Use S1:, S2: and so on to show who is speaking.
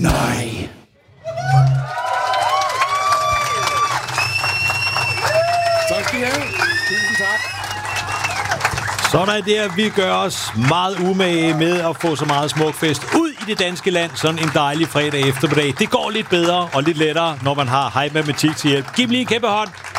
S1: Nej.
S2: Tak skal I have. Tusind tak.
S3: Sådan der, vi gør os meget umage med at få så meget smukfest ud i det danske land, sådan en dejlig fredag eftermiddag. Det går lidt bedre og lidt lettere, når man har Hej Matematik til hjælp. Giv dem lige en kæmpe hånd.